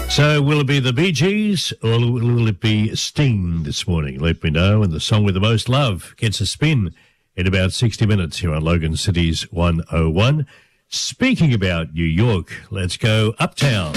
So will it be the Bee Gees or will it be Sting this morning? Let me know. And the song with the most love gets a spin in about 60 minutes here on Logan City's 101. Speaking about New York, let's go uptown.